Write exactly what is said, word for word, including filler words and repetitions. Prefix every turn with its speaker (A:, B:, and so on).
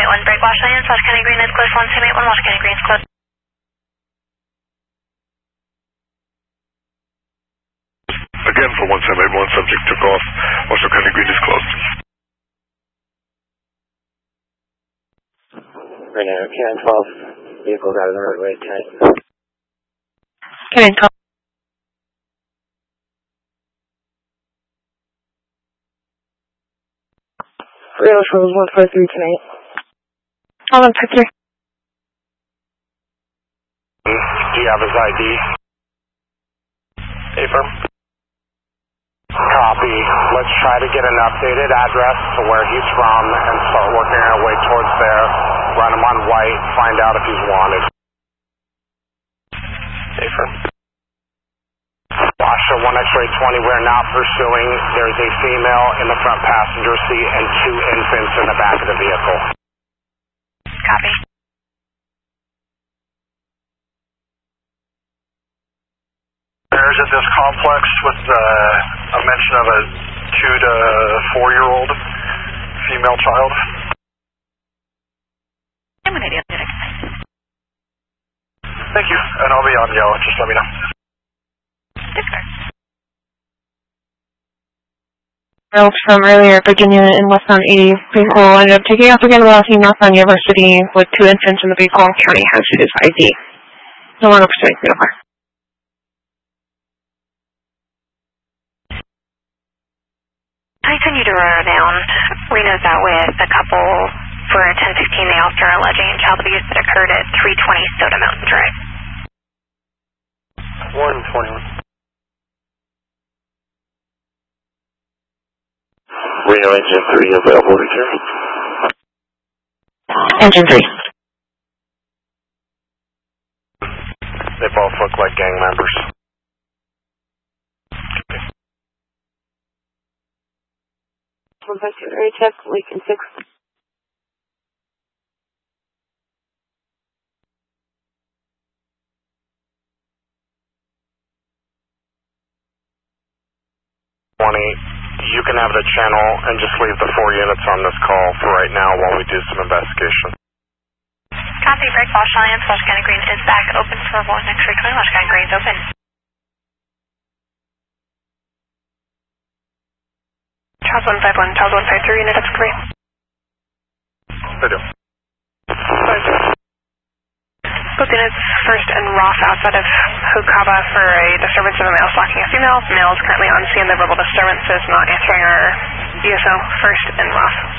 A: eight one, break Wash Alliance, Wash County Green is closed, one seven eight one, Wash County Green is closed.
B: Again for one seven eight one, subject took off, Washoe County Green is closed.
C: Right now, Cannon twelve, vehicles out of the roadway tonight.
D: Cannon twelve.
C: Rio Travels one five three tonight.
D: Hold on, five three.
B: Do you have his I D? Affirm.
E: Copy. Let's try to get an updated address to where he's from and start working our way towards there. Run him on white, find out if he's wanted.
B: Affirm.
E: Washoe one X-ray twenty, we're not pursuing. There's a female in the front passenger seat and two infants in the back of the vehicle.
A: Copy.
B: There's at this complex with uh, a mention of a two to four year old female child.
A: I'm going to do it.
B: Thank you, and I'll be on yellow, just let me know.
A: Discard.
D: Girls from earlier, Virginia and westbound eighty vehicle ended up taking off again while heading northbound University with two infants in the vehicle. County has his I D. No longer pursuing so far.
A: I continue to run around Reno's out with a couple for a ten fifteen. They also are alleging child abuse that occurred at three twenty Soda Mountain Drive.
C: one twenty-one.
B: Reno engine three available to carry.
D: Engine three.
E: They both look like gang members.
C: one five two, area check, Lincoln six.
E: twenty, you can have the channel and just leave the four units on this call for right now while we do some investigation.
A: Copy, break Wash Alliance, Wash County Green is back open for one X-ray twenty, Wash County Green is open. Charles one five one, Charles one five three, unit up three.
B: I do.
A: Both units first and Roth outside of Hukaba for a disturbance of a male stalking a female. Male is currently on scene. The verbal disturbance is not answering our U S O. First and Roth.